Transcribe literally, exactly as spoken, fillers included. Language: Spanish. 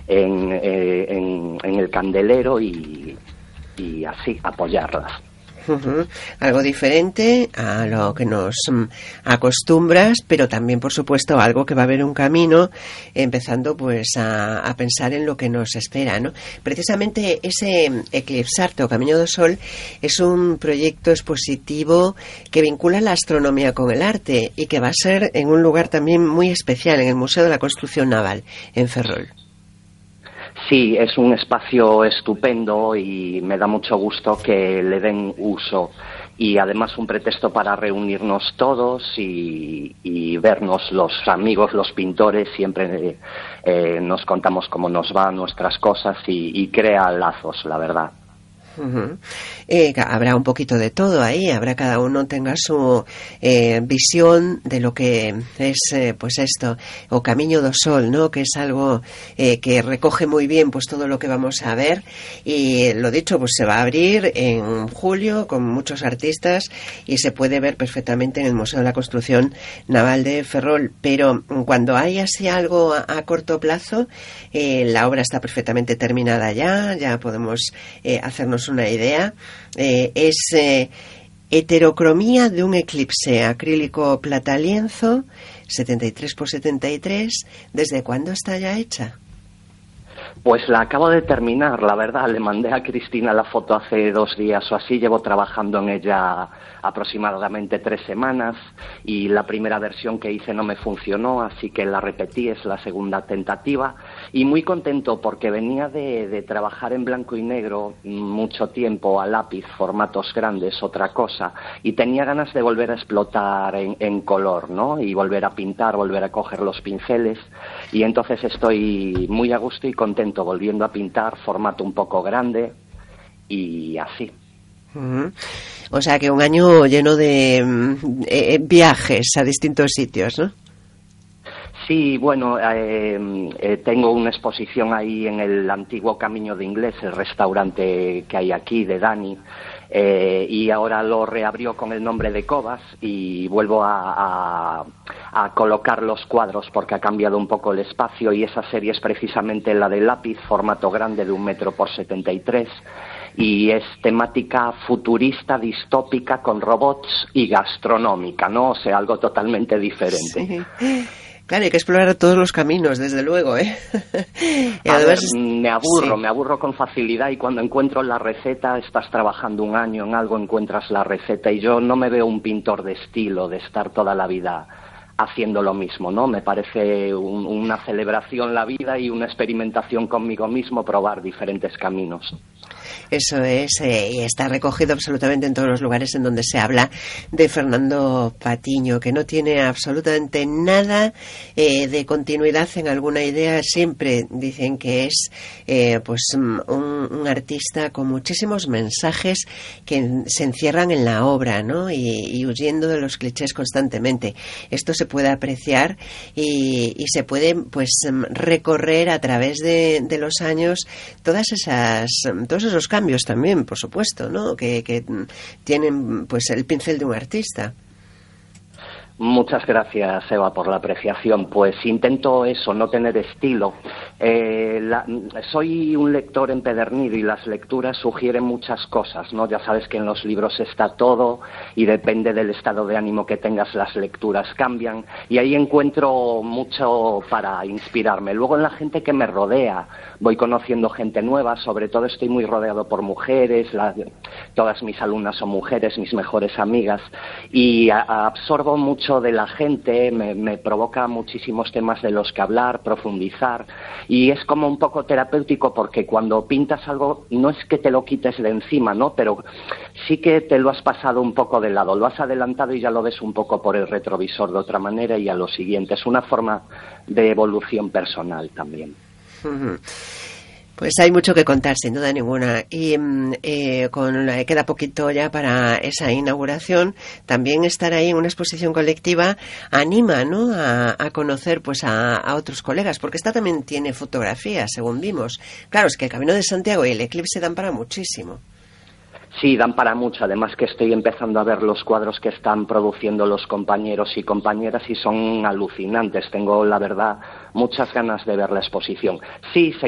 en, eh, en, en el candelero y, y así apoyarlas. Uh-huh. Algo diferente a lo que nos mm, acostumbras, pero también, por supuesto, algo que va a haber un camino, empezando pues a, a pensar en lo que nos espera, ¿no? Precisamente ese Eclipsarte o Camiño do Sol es un proyecto expositivo que vincula la astronomía con el arte y que va a ser en un lugar también muy especial, en el Museo de la Construcción Naval, en Ferrol. Sí, es un espacio estupendo y me da mucho gusto que le den uso y además un pretexto para reunirnos todos y, y vernos los amigos, los pintores, siempre eh, nos contamos cómo nos van nuestras cosas y, y crea lazos, la verdad. Uh-huh. Eh, habrá un poquito de todo ahí, habrá cada uno tenga su eh, visión de lo que es eh, pues esto, o Camiño do Sol, ¿no? Que es algo eh, que recoge muy bien pues todo lo que vamos a ver y lo dicho, pues se va a abrir en julio con muchos artistas y se puede ver perfectamente en el Museo de la Construcción Naval de Ferrol, pero cuando hay así algo a, a corto plazo, eh, la obra está perfectamente terminada ya, ya podemos eh, hacernos una idea, eh, es eh, heterocromía de un eclipse acrílico plata lienzo setenta y tres por setenta y tres. ¿Desde cuándo está ya hecha? Pues la acabo de terminar, la verdad, le mandé a Cristina la foto hace dos días o así, llevo trabajando en ella aproximadamente tres semanas y la primera versión que hice no me funcionó, así que la repetí, es la segunda tentativa y muy contento porque venía de, de trabajar en blanco y negro mucho tiempo a lápiz, formatos grandes, otra cosa, y tenía ganas de volver a explotar en, en color, ¿no? Y volver a pintar, volver a coger los pinceles y entonces estoy muy a gusto y contento volviendo a pintar, formato un poco grande y así. Uh-huh. O sea que un año lleno de eh, viajes a distintos sitios, ¿no? Sí, bueno, eh, eh, tengo una exposición ahí en el antiguo Camiño de Inglés, el restaurante que hay aquí de Dani, eh, y ahora lo reabrió con el nombre de Cobas y vuelvo a, a, a colocar los cuadros porque ha cambiado un poco el espacio y esa serie es precisamente la de lápiz, formato grande de un metro por setenta y tres. Y es temática futurista, distópica, con robots y gastronómica, ¿no? O sea, algo totalmente diferente. Sí. Claro, hay que explorar todos los caminos, desde luego, ¿eh? Y a además, ver, me aburro, sí. me aburro con facilidad y cuando encuentro la receta, estás trabajando un año en algo, encuentras la receta y yo no me veo un pintor de estilo, de estar toda la vida haciendo lo mismo, ¿no? Me parece un, una celebración la vida y una experimentación conmigo mismo, probar diferentes caminos. Eso es, eh, y está recogido absolutamente en todos los lugares en donde se habla de Fernando Patiño, que no tiene absolutamente nada eh, de continuidad en alguna idea. Siempre dicen que es eh, pues un, un artista con muchísimos mensajes que se encierran en la obra, ¿no? Y, y huyendo de los clichés constantemente. Esto se puede apreciar y, y se puede pues recorrer a través de, de los años todas esas todos esos cambios también, por supuesto, ¿no? Que, que tienen pues el pincel de un artista. Muchas gracias, Eva, por la apreciación. Pues intento eso, no tener estilo. Eh, la, soy un lector empedernido y las lecturas sugieren muchas cosas, ¿no? Ya sabes que en los libros está todo y depende del estado de ánimo que tengas, las lecturas cambian y ahí encuentro mucho para inspirarme. Luego en la gente que me rodea voy conociendo gente nueva, sobre todo estoy muy rodeado por mujeres, la, todas mis alumnas son mujeres, mis mejores amigas y a, a absorbo mucho de la gente, me, me provoca muchísimos temas de los que hablar, profundizar y es como un poco terapéutico porque cuando pintas algo no es que te lo quites de encima, ¿no? Pero sí que te lo has pasado un poco de lado, lo has adelantado y ya lo ves un poco por el retrovisor de otra manera y a lo siguiente. Es una forma de evolución personal también. Uh-huh. Pues hay mucho que contar, sin duda ninguna. Y eh, con la, queda poquito ya para esa inauguración. También estar ahí en una exposición colectiva anima, ¿no? A, a conocer pues a, a otros colegas, porque esta también tiene fotografías, según vimos. Claro, es que el Camino de Santiago y el Eclipse dan para muchísimo. Sí, dan para mucho. Además que estoy empezando a ver los cuadros que están produciendo los compañeros y compañeras y son alucinantes. Tengo, la verdad, muchas ganas de ver la exposición. Sí,